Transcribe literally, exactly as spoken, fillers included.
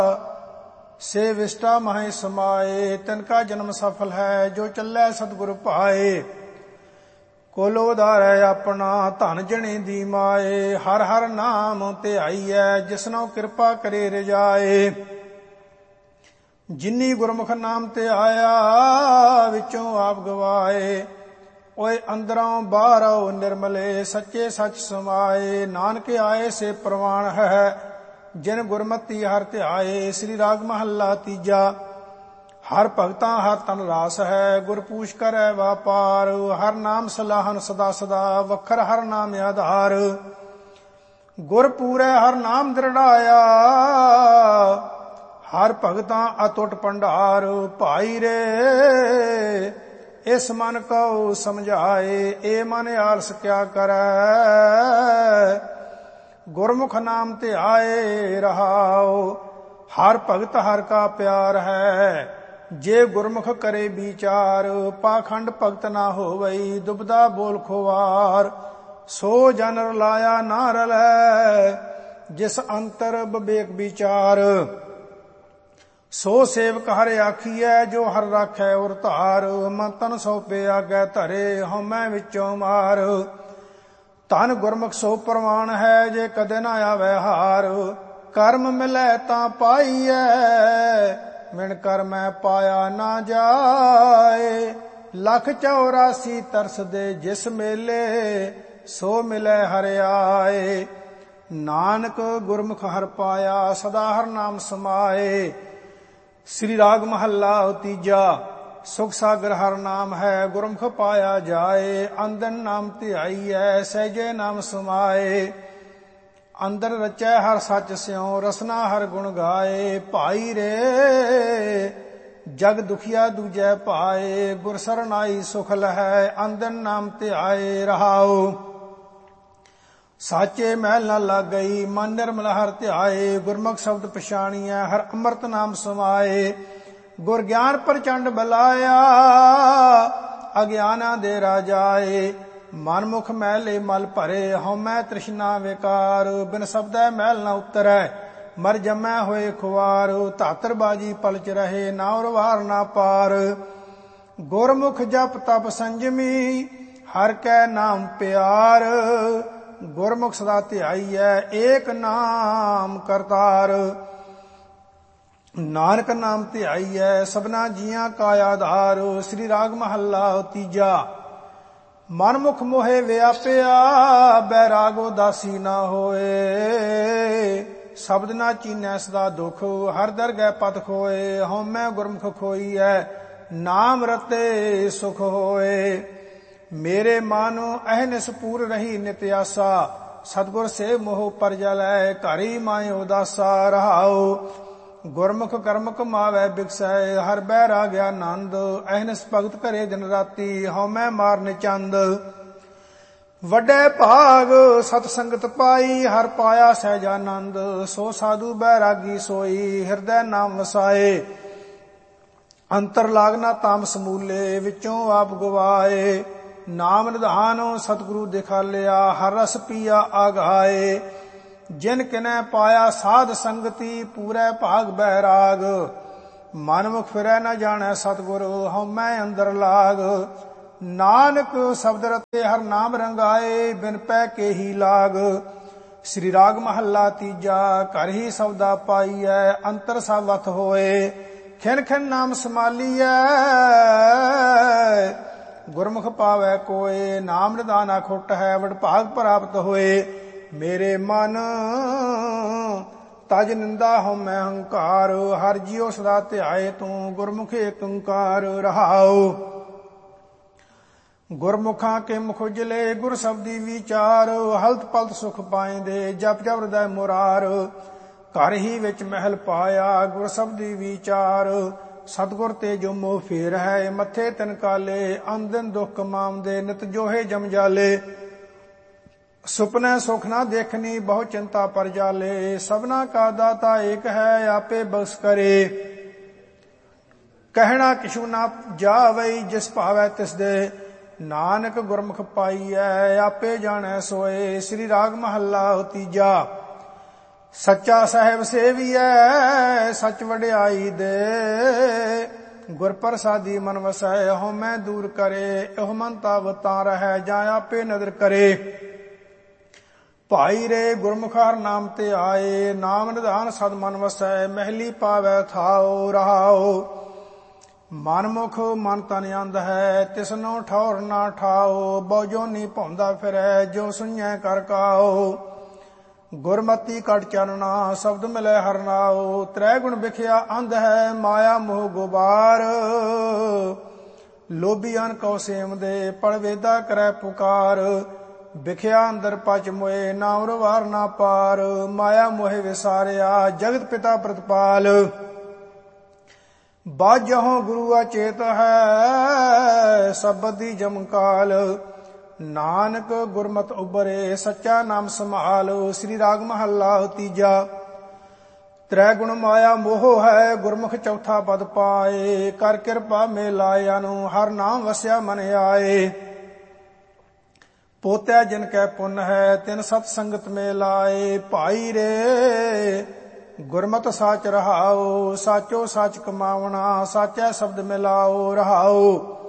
से विष्टा महे समाए। तिनका जन्म सफल है जो चलै सतगुर भाए। कोलो उधारै अपना धन जने दी माए। हर हर नाम ध्याईऐ जिसनों कृपा करे रजाए। जिन्नी गुरमुख नाम ध्याया विचों आप गवाए। ओए अंदरों बाहरों निर्मले सच्चे सच समाए। नानक आए से प्रमाण है जिन गुरमति हर ध्याए। श्री राग महला तीजा। हर भगता हर तन रास है गुरपूछ करै वापार। हर नाम सलाहन सदा सदा वखर हर नाम आधार। गुरपूरै हर नाम दृढ़ाया हर भगता अतुट भंडार। भाई रे इस मन को समझाए ए मन आलस क्या करे। गुरमुख नाम ध्याए रहाओ हर भगत हर का प्यार है। जे गुरमुख करे विचार पाखंड भगत ना होवई। दुबदा बोल खुवार सो जन रलाया ना रलै। जिस अंतर विवेक विचार सो सेवक हर आखिए। जो हर राखै उर धार। मन तन सौंपे आगे धरे हमै विचों मार। धन गुरमुख सो प्रमाण है जे कदे ना आवे हार। कर्म मिलै तां पाईऐ मिण कर मैं पाया ना जाए। लख चौरासी तरस दे जिस मेले सो मिलै हर आए। नानक गुरमुख हर पाया सदा हर नाम समाए। श्री राग महला तीजा। सुख सागर हर नाम है गुरमुख पाया जाए। अंदन नाम ध्याईऐ सहजे नाम समाए। अंदर रचै हर सच स्यों रसना हर गुण गाए। भाई रे जग दुखिया दूजै पाए। गुर सरनाई सुख लहै अंदन नाम ध्याए रहाओ। साचे महल न लग गई मन निर्मल हर ध्याए। गुरमुख शब्द पछाणिया हर अमृत नाम समाए। गुर ज्ञान प्रचंड बलाया अज्ञाना दे राजाए। मनमुख मैले मल भरे हਉਮੈ तृष्णा विकार। बिन शब्दै मैल न उतरै मर जमै होए खुआर। धातर बाजी पलच रहे ना उरवार ना पार। गुरमुख जप तप संजमी हर कै नाम प्यार। गुरमुख सदा ध्याईऐ एक नाम करतार। नानक नाम ध्याईऐ सबना जियां का आधार। श्री राग महला तीजा। मनमुख मोहे व्यापिया बैराग उदासी ना होए। शब्द ना चीनै सदा दुख हर दरगह पत खोए। हਉਮੈ गुरमुख खोई है नाम रते सुख होए। मेरे मानो अहनिस पूर रही नित आसा। सतगुर से मोह पर जलै घर ही माए उदासा रहाओ। गुरमुख कर्म कमावै बिकसै हर बैराग आनंद। अहनिस भगत करे दिन राती हਉਮੈ मारन चंद। वड्डे भाग सत संगत पाई हर पाया सहजानंद। सो साधु बैरागी सोई हिरदै नाम वसाए। अंतर लागना तामस मूले विचों आप गवाए। नाम निधान सतगुरु दिखा लिया हर रस पिया आगाए। जिन किनै पाया साध संगति पूरै भाग बैराग। मनमुख फिरै न जाणै सतगुर हਉਮੈ अंदर लाग। नानक शब्द रते हर नाम रंगाए बिन पै के ही लाग। श्री राग महला तीजा। घर ही सौदा पाईऐ अंतर सावथ होए। खिन खिन नाम संभालीऐ गुरमुख पावै कोय। नाम निधान खुट है वडभाग प्राप्त होए। मेरे मन तज निंदा हਉਮੈ हंकार। हर जियो सदा ध्याए तू गुरमुख एक ओंकार रहाओ। गुरमुखां के मुख उजले गुर शब्दी विचार। हलत पलत सुख पाएंदे जप जप हृदय मुरार। घर ही विच महल पाया गुर शब्दी विचार। सतगुर ते जो मोह फेर है मथे तिनकाले। अंदिन दुख कमावदे नित जोहे जम जाले। सुपने सुख ना देखनी बहु चिंता पर जाले। सबना का दाता एक है आपे बख्श करे। कहना किशु ना जावई जिस भावै तिस दे। नानक गुरमुख पाईऐ आपे जाणै सोए। श्री राग महला तीजा। ਸੱਚਾ ਸਾਹਿਬ ਸੇਵੀਐ ਸੱਚ ਵਡਿਆਈ ਦੇ, ਗੁਰ ਪ੍ਰਸਾਦੀ ਮਨ ਵਸੈ ਹਉ ਮੈਂ ਦੂਰ ਕਰੇ। ਇਹੋ ਮਨ ਤਬ ਤਾਂ ਰਹੈ ਜਾਂ ਆਪੇ ਨਦਰ ਕਰੇ। ਭਾਈ ਰੇ ਗੁਰਮੁਖ ਹਰਿ ਨਾਮ ਤੇ ਆਏ, ਨਾਮ ਨਿਧਾਨ ਸਦ ਮਨ ਵਸੈ ਮਹਿਲੀ ਪਾਵੈ ਥਾਉ ਰਹਾਉ। ਮਨਮੁਖ ਮਨ ਤਨ ਅੰਧ ਹੈ ਤਿਸਨੋ ਠੌਰ ਨਾ ਠਾਓ, ਬਹੁ ਜੋਨੀ ਭੌਂਦਾ ਫਿਰੈ ਜੋ ਸੁਣਿਐ ਕਰ ਕਾਓ। ਗੁਰਮਤੀ ਕਟ ਚਾਨਣਾ ਸ਼ਬਦ ਮਿਲੈ ਹਰਿ ਨਾਉ, ਤ੍ਰੈ ਗੁਣ ਵਿਖਿਆ ਅੰਧ ਹੈ ਮਾਇਆ ਮੋਹ ਗੁਬਾਰ। ਲੋਭੀਆਂ ਕਉ ਸੇਮ ਦੇ ਪੜ ਵੇਦਾ ਕਰੈ ਪੁਕਾਰ, ਵਿਖਿਆ ਅੰਦਰ ਪਚ ਮੋਏ ਨਾਮ ਰਵਾਰ ਨਾ ਪਾਰ। ਮਾਇਆ ਮੋਹਿ ਵਿਸਾਰਿਆ ਜਗਤ ਪਿਤਾ ਪ੍ਰਤਪਾਲ, ਬਾਝਹੁ ਗੁਰੂ ਅਚੇਤ ਹੈ ਸਬਦੀ ਜਮਕਾਲ। ਨਾਨਕ ਗੁਰਮਤਿ ਉਬਰੇ ਸੱਚਾ ਨਾਮ ਸੰਭਾਲ, ਸ੍ਰੀ ਰਾਗ ਮਹੱਲਾ ਤੀਜਾ। ਤ੍ਰੈ ਗੁਣ ਮਾਇਆ ਮੋਹ ਹੈ ਗੁਰਮੁਖ ਚੌਥਾ ਪਦ ਪਾਏ, ਕਰ ਕਿਰਪਾ ਮੇਲਾਇਆ ਨੂੰ ਹਰ ਨਾਮ ਵਸਿਆ ਮਨ ਆਏ। ਪੋਤਿਆ ਜਿਨ ਕੈ ਪੁੰਨ ਹੈ ਤਿਨ ਸਤ ਸੰਗਤ ਮੇ ਲਾਏ, ਭਾਈ ਰੇ ਗੁਰਮਤਿ ਸਾਚ ਰਹਾਉ। ਸਾਚੋ ਸੱਚ ਕਮਾਵਣਾ ਸਾਚੈ ਸ਼ਬਦ ਮਿਲਾਓ ਰਹਾਉ।